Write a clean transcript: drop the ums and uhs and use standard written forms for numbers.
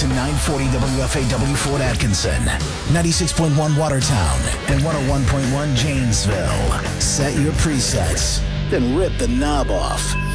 to 940 WFAW Fort Atkinson, 96.1 Watertown, and 101.1 Janesville. Set your presets, then rip the knob off.